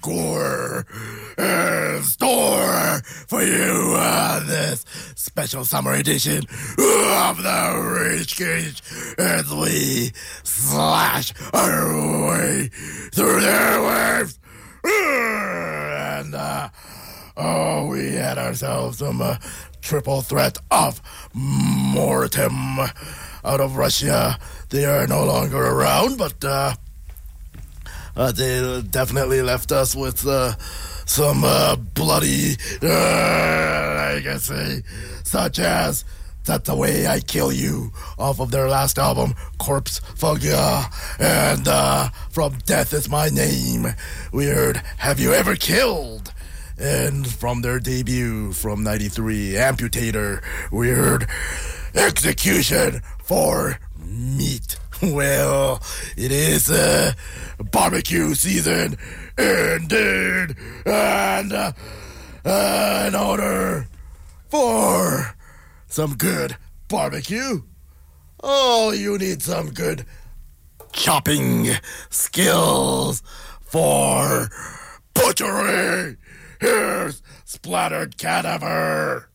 gore in store for you on this special summer edition of the Rage Cage as we slash our way through their waves. And we had ourselves some triple threat of Mortem out of Russia. They are no longer around, but they definitely left us with some bloody legacy, such as That's the Way I Kill You off of their last album, Corpse Fuga, and from Death Is My Name, we heard Have You Ever Killed? And from their debut from 93, Amputator, we heard Execution for Meat. Well, it is barbecue season indeed, and in order for some good barbecue, you need some good chopping skills for butchery. Here's Splattered Cadaver.